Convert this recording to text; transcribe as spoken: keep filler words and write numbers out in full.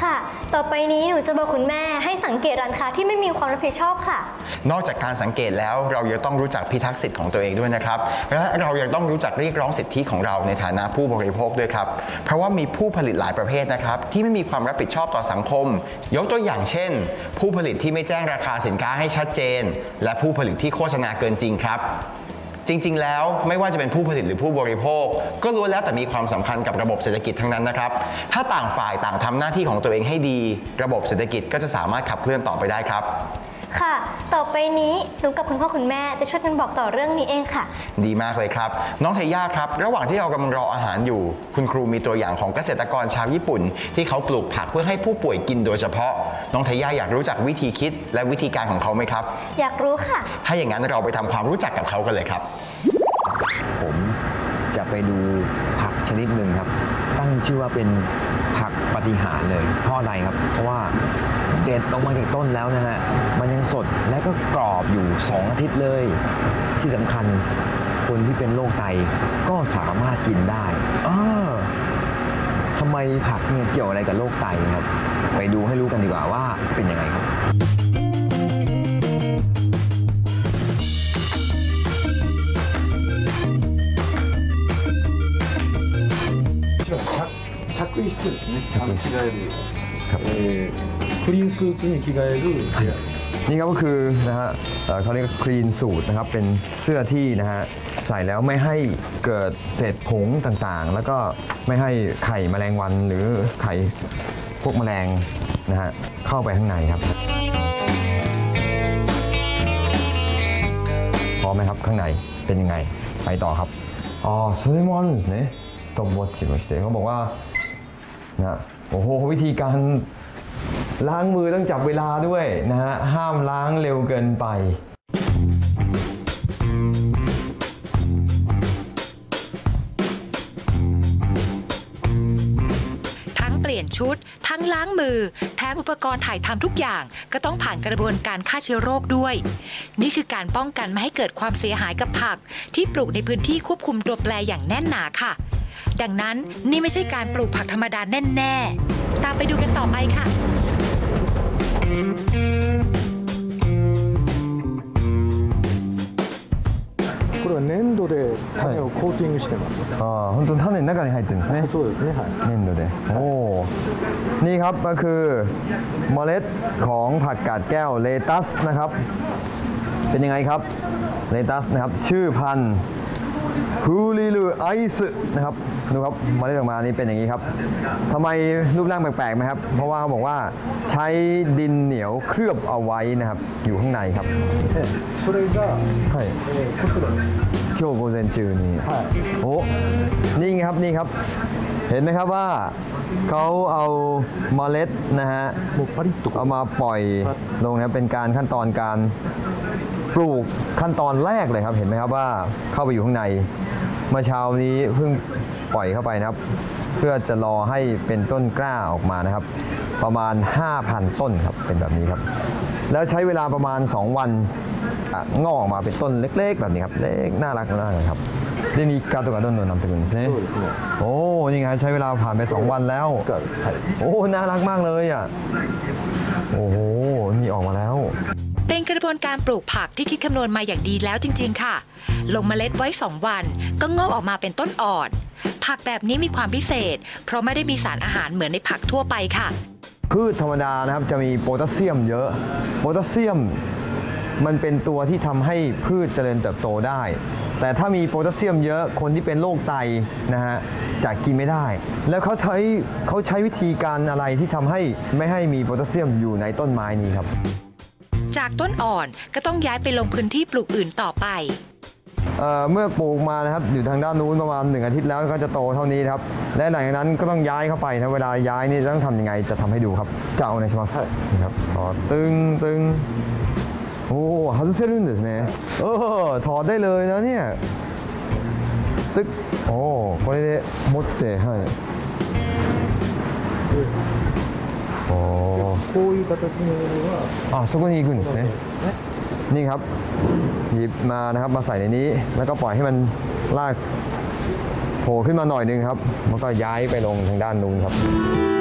ค่ะต่อไปนี้หนูจะบอกคุณแม่ให้สังเกตร้านค้าที่ไม่มีความรับผิดชอบค่ะนอกจากการสังเกตแล้วเรายังต้องรู้จักพิทักษ์สิทธิ์ของตัวเองด้วยนะครับและเรายังต้องรู้จักเรียกร้องสิทธิของเราในฐานะผู้บริโภคด้วยครับเพราะว่ามีผู้ผลิตหลายประเภทนะครับที่ไม่มีความรับผิดชอบต่อสังคมยกตัวอย่างเช่นผู้ผลิตที่ไม่แจ้งราคาสินค้าให้ชัดเจนและผู้ผลิตที่โฆษณาเกินจริงครับจริงๆแล้วไม่ว่าจะเป็นผู้ผลิตหรือผู้บริโภคก็ล้วนแล้วแต่มีความสำคัญกับระบบเศรษฐกิจทั้งนั้นนะครับถ้าต่างฝ่ายต่างทำหน้าที่ของตัวเองให้ดีระบบเศรษฐกิจก็จะสามารถขับเคลื่อนต่อไปได้ครับค่ะต่อไปนี้หนูกับคุณพ่อคุณแม่จะช่วยกันบอกต่อเรื่องนี้เองค่ะดีมากเลยครับน้องเทย่าครับระหว่างที่เรากำลังรออาหารอยู่คุณครูมีตัวอย่างของเกษตรกรชาวญี่ปุ่นที่เขาปลูกผักเพื่อให้ผู้ป่วยกินโดยเฉพาะน้องเทย่าอยากรู้จักวิธีคิดและวิธีการของเขาไหมครับอยากรู้ค่ะถ้าอย่างนั้นเราไปทำความรู้จักกับเขากันเลยครับผมจะไปดูผักชนิดหนึ่งครับตั้งชื่อว่าเป็นผักปาฏิหาริย์เลยเพราะอะไรครับเพราะว่าเด็ดออกมาจากต้นแล้วนะฮะมันยังสดและก็กรอบอยู่สองอาทิตย์เลยที่สำคัญคนที่เป็นโรคไตก็สามารถกินได้เออทำไมผักเนี่ยเกี่ยวอะไรกับโรคไตครับไปดูให้รู้กันดีกว่าว่าเป็นยังไงครับ着衣室ですね。あの着替える、えー、クリーンスーツに着替える部屋。 นี่ครับก็คือนะฮะเขาเรียกคลีนสูทนะครับเป็นเสื้อที่นะฮะใส่แล้วไม่ให้เกิดเศษผงต่างๆแล้วก็ไม่ให้ไข่แมลงวันหรือไข่พวกแมลงนะฮะเข้าไปข้างในครับพร้อมไหมครับข้างในเป็นยังไงไปต่อครับอ๋อそれもあるんですねストップウォッチとしてเขาบอกว่านะโอ้โหวิธีการล้างมือต้องจับเวลาด้วยนะฮะห้ามล้างเร็วเกินไปทั้งเปลี่ยนชุดทั้งล้างมือแถมอุปกรณ์ถ่ายทำทุกอย่างก็ต้องผ่านกระบวนการฆ่าเชื้อโรคด้วยนี่คือการป้องกันไม่ให้เกิดความเสียหายกับผักที่ปลูกในพื้นที่ควบคุมตัวแปรอย่างแน่นหนาค่ะดังนั้นนี่ไม่ใช่การปลูกผักธรรมดาแน่ๆตามไปดูกันต่อไปค่ะこれは粘土で種をコーティングしてます。 ああ、本当に種の中に入ってるんですね。 そうですね。はい。 粘土で。โอ้นี่ครับก็คือเมล็ดของผักกาดแก้วเลตัสนะครับเป็นยังไงครับเลตัสนะครับชื่อพันธุ์ฮูลิลูไอซ์นะครับดูครับเมล็ดออกมานี่เป็นอย่างนี้ครับทำไมรูปร่างแปลกๆไหมครับเพราะว่าเขาบอกว่าใช้ดินเหนียวเคลือบเอาไว้นะครับอยู่ข้างในครับそれがはいこちら今日午前中にโอ้นี่ไงครับนี่ครับเห็นไหมครับว่าเขาเอาเมล็ดนะฮะเอามาปล่อยลงนะเป็นการขั้นตอนการปลูกขั้นตอนแรกเลยครับเห็นไหมครับว่าเข้าไปอยู่ข้างในเมื่อเช้านี้เพิ่งปล่อยเข้าไปนะครับเพื่อจะรอให้เป็นต้นกล้าออกมานะครับประมาณ ห้าพัน ต้นครับเป็นแบบนี้ครับแล้วใช้เวลาประมาณสองวันงอกออกมาเป็นต้นเล็กๆแบบนี้ครับเล็กน่ารักมากเลยครับで日課とかどんどんなってくるんですねโอ้นี่ไงใช้เวลาผ่านไปสองวันแล้วโอ้น่ารักมากเลยอ่ะโอ้โหนี่ออกมาแล้วเป็นกระบวนการปลูกผักที่คิดคำนวณมาอย่างดีแล้วจริงๆค่ะลงเมล็ดไว้สองวันก็งอกออกมาเป็นต้นอ่อนผักแบบนี้มีความพิเศษเพราะไม่ได้มีสารอาหารเหมือนในผักทั่วไปค่ะพืชธรรมดานะครับจะมีโพแทสเซียมเยอะโพแทสเซียมมันเป็นตัวที่ทำให้พืชเจริญเติบโตได้แต่ถ้ามีโพแทสเซียมเยอะคนที่เป็นโรคไตนะฮะจะกินไม่ได้แล้วเขาใช้เขาใช้วิธีการอะไรที่ทำให้ไม่ให้มีโพแทสเซียมอยู่ในต้นไม้นี้ครับจากต้นอ่อนก็ต้องย้ายไปลงพื้นที่ปลูกอื่นต่อไปเ, เมื่อปลูกมานะครับอยู่ทางด้านนู้นประมาณหนึ่งอาทิตย์แล้วก็จะโตเท่านี้ครับและหลังจากนั้นก็ต้องย้ายเข้าไปนะเวลาย้ายนี่ต้องทำยังไงจะทำให้ดูครับจะเอาในสมาร์ทครับถอดตึงตึงโอ้外せるんですねเออถอดได้เลยนะเนี่ยตึ๊กโอ้これで持ってはいโอ้こういう形のものはあそこに行くんですねนี่ครับหยิบมานะครับมาใส่ในนี้แล้วก็ปล่อยให้มันลากโผล่ขึ้นมาหน่อยนึงครับแล้วก็ย้ายไปลงทางด้านนู้นครับ